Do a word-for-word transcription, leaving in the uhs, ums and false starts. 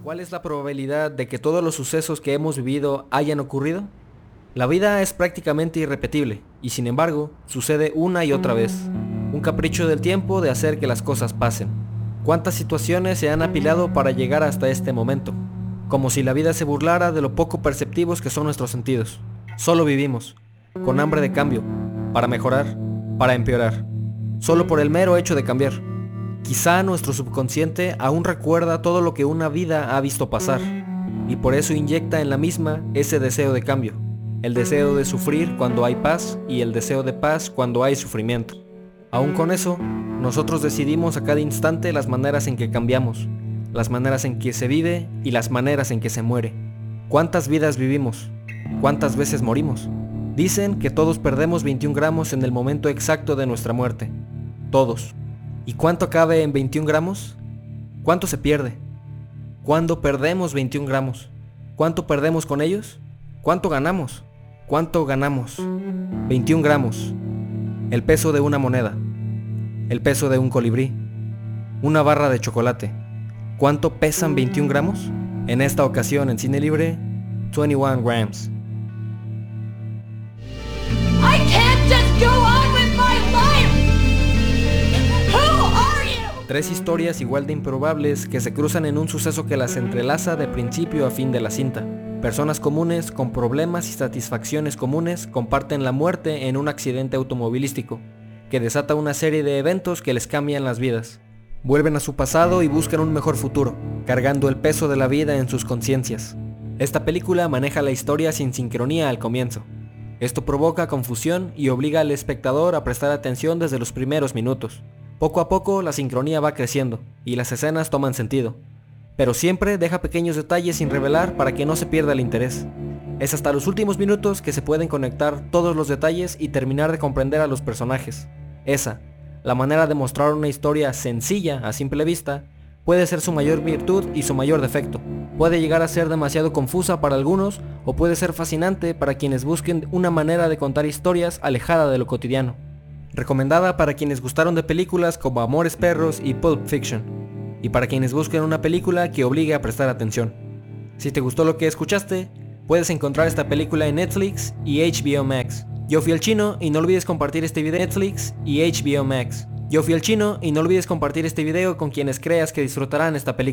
¿Cuál es la probabilidad de que todos los sucesos que hemos vivido hayan ocurrido? La vida es prácticamente irrepetible, y sin embargo, sucede una y otra vez. Un capricho del tiempo de hacer que las cosas pasen. ¿Cuántas situaciones se han apilado para llegar hasta este momento? Como si la vida se burlara de lo poco perceptivos que son nuestros sentidos. Solo vivimos, con hambre de cambio, para mejorar, para empeorar. Solo por el mero hecho de cambiar. Quizá nuestro subconsciente aún recuerda todo lo que una vida ha visto pasar, y por eso inyecta en la misma ese deseo de cambio. El deseo de sufrir cuando hay paz y el deseo de paz cuando hay sufrimiento. Aún con eso, nosotros decidimos a cada instante las maneras en que cambiamos, las maneras en que se vive y las maneras en que se muere. ¿Cuántas vidas vivimos? ¿Cuántas veces morimos? Dicen que todos perdemos veintiún gramos en el momento exacto de nuestra muerte. Todos. ¿Y cuánto cabe en veintiún gramos? ¿Cuánto se pierde? ¿Cuándo perdemos veintiún gramos? ¿Cuánto perdemos con ellos? ¿Cuánto ganamos? ¿Cuánto ganamos? veintiún gramos. El peso de una moneda. El peso de un colibrí. Una barra de chocolate. ¿Cuánto pesan veintiún gramos? En esta ocasión en Cine Libre, veintiuno grams. I can't just go on with my life! Who are you? Tres historias igual de improbables que se cruzan en un suceso que las entrelaza de principio a fin de la cinta. Personas comunes con problemas y satisfacciones comunes comparten la muerte en un accidente automovilístico, que desata una serie de eventos que les cambian las vidas. Vuelven a su pasado y buscan un mejor futuro, cargando el peso de la vida en sus conciencias. Esta película maneja la historia sin sincronía al comienzo. Esto provoca confusión y obliga al espectador a prestar atención desde los primeros minutos. Poco a poco la sincronía va creciendo y las escenas toman sentido, pero siempre deja pequeños detalles sin revelar para que no se pierda el interés. Es hasta los últimos minutos que se pueden conectar todos los detalles y terminar de comprender a los personajes. Esa, la manera de mostrar una historia sencilla a simple vista, puede ser su mayor virtud y su mayor defecto. Puede llegar a ser demasiado confusa para algunos o puede ser fascinante para quienes busquen una manera de contar historias alejada de lo cotidiano. Recomendada para quienes gustaron de películas como Amores Perros y Pulp Fiction, y para quienes busquen una película que obligue a prestar atención. Si te gustó lo que escuchaste, puedes encontrar esta película en Netflix y H B O Max. Yo fui el Chino y no olvides compartir este video en Netflix y H B O Max. Yo fui el Chino y no olvides compartir este video con quienes creas que disfrutarán esta película.